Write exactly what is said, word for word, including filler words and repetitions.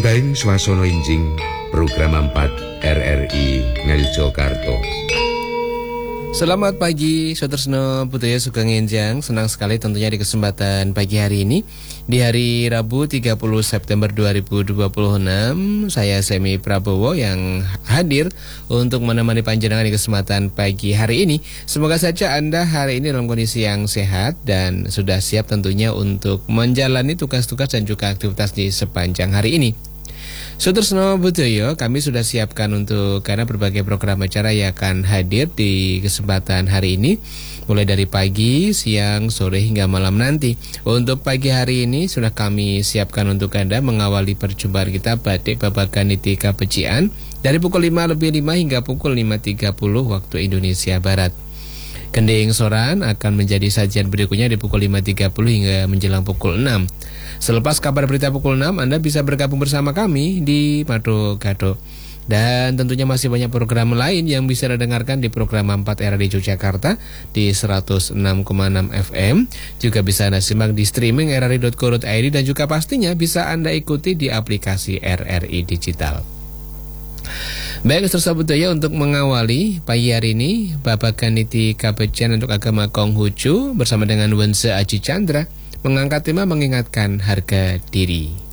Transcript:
Sabaing swasana enjing program empat R R I Ngayogyakarta. Selamat pagi, Saudara Budaya Sugeng Enjang. Senang sekali tentunya di kesempatan pagi hari ini, di hari Rabu tiga puluh September dua ribu dua puluh enam. Saya Semi Prabowo yang hadir untuk menemani panjenengan di kesempatan pagi hari ini. Semoga saja Anda hari ini dalam kondisi yang sehat dan sudah siap tentunya untuk menjalani tugas-tugas dan juga aktivitas di sepanjang hari ini. Saudara Budaya, kami sudah siapkan untuk karena berbagai program acara yang akan hadir di kesempatan hari ini, mulai dari pagi, siang, sore hingga malam nanti. Untuk pagi hari ini sudah kami siapkan untuk Anda mengawali perjumpaan kita Batik Babakan Niti Kapecian dari pukul lima lebih lima hingga pukul lima tiga puluh waktu Indonesia Barat. Kending Soran akan menjadi sajian berikutnya di pukul lima tiga puluh hingga menjelang pukul enam. Selepas kabar berita pukul enam, Anda bisa bergabung bersama kami di Mado Gado. Dan tentunya masih banyak program lain yang bisa Anda dengarkan di program empat R R I Yogyakarta di seratus enam koma enam F M. Juga bisa Anda simak di streaming r r i dot co dot i d dan juga pastinya bisa Anda ikuti di aplikasi R R I Digital. Baik, Saudara Budaya, untuk mengawali pagi hari ini, Babakan Niti Kapecian untuk agama Konghucu bersama dengan Wense Aji Chandra mengangkat tema mengingatkan harga diri.